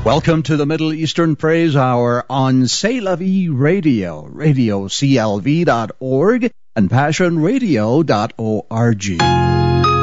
Welcome to the Middle Eastern Praise Hour on C'est La Vie Radio, radioclv.org and passionradio.org.